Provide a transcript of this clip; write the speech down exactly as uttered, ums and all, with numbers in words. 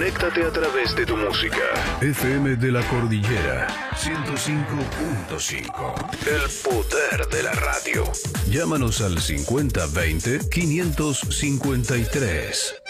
Conéctate a través de tu música. F M de la Cordillera ciento cinco punto cinco. El poder de la radio. Llámanos al cincuenta veinte quinientos cincuenta y tres.